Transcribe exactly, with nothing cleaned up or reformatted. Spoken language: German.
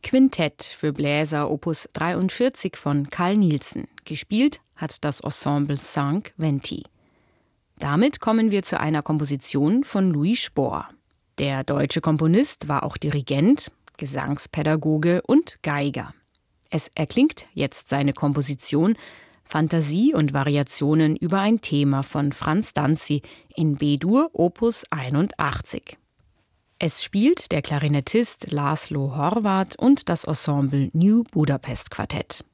Quintett für Bläser Opus dreiundvierzig von Carl Nielsen. Gespielt hat das Ensemble Cinq Venti. Damit kommen wir zu einer Komposition von Louis Spohr. Der deutsche Komponist war auch Dirigent, Gesangspädagoge und Geiger. Es erklingt jetzt seine Komposition Fantasie und Variationen über ein Thema von Franz Danzi in B-Dur Opus einundachtzig. Es spielt der Klarinettist László Horváth und das Ensemble New Budapest Quartett.